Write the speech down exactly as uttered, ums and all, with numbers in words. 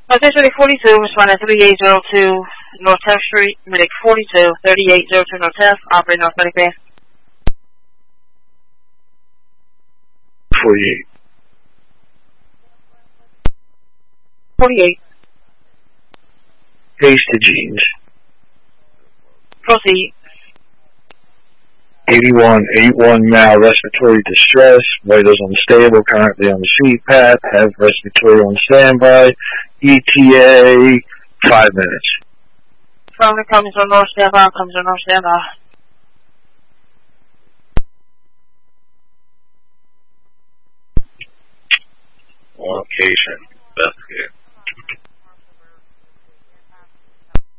Officially forty-two, responding thirty-eight oh two North tenth Street, Medic forty-two, thirty-eight oh two North tenth, operating North Medic Base. forty-eight. forty-eight. Base to jeans. Proceed. eighty-one, eighty-one now, respiratory distress, vitals unstable, currently on the C PAP, have respiratory on standby, E T A, five minutes. From the comes on North standby, comes on North standby. Location, investigate.